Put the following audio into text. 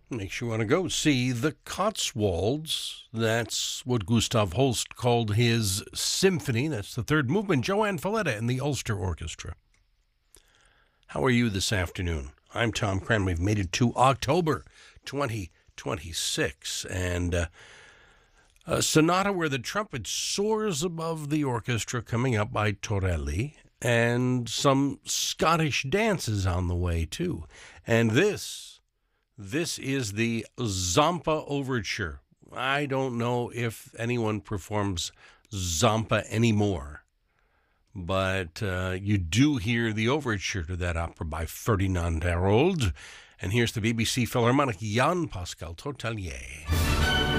Makes you want to go see the Cotswolds. That's what Gustav Holst called his symphony. That's the third movement. Joanne Falletta and the Ulster Orchestra. How are you this afternoon? I'm Tom Cran. We've made it to October 2026. And a sonata where the trumpet soars above the orchestra coming up by Torelli. And some Scottish dances on the way, too. And this is the Zampa Overture. I don't know if anyone performs Zampa anymore, but you do hear the overture to that opera by Ferdinand Hérold. And here's the BBC Philharmonic Jan Pascal Tortelier.